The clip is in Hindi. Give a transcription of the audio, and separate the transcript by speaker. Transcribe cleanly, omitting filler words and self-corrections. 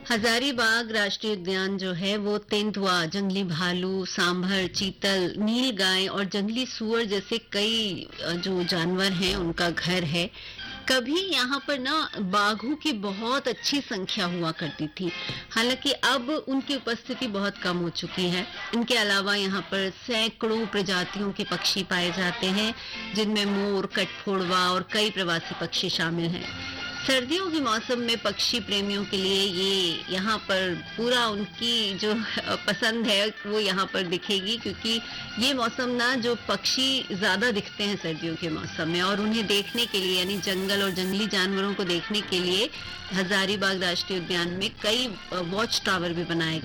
Speaker 1: हजारीबाग राष्ट्रीय उद्यान जो है वो तेंदुआ, जंगली भालू, सांभर, चीतल, नीलगाय और जंगली सुअर जैसे कई जो जानवर हैं उनका घर है। कभी यहाँ पर ना बाघों की बहुत अच्छी संख्या हुआ करती थी। हालांकि अब उनकी उपस्थिति बहुत कम हो चुकी है। इनके अलावा यहाँ पर सैकड़ों प्रजातियों के पक्षी पाए जाते हैं, जिनमें मोर, कठफोड़वा और कई प्रवासी पक्षी शामिल हैं। सर्दियों के मौसम में पक्षी प्रेमियों के लिए ये यहाँ पर पूरा उनकी जो पसंद है वो यहाँ पर दिखेगी, क्योंकि ये मौसम ना जो पक्षी ज्यादा दिखते हैं सर्दियों के मौसम में, और उन्हें देखने के लिए यानी जंगल और जंगली जानवरों को देखने के लिए हजारीबाग राष्ट्रीय उद्यान में कई वॉच टावर भी बनाए गए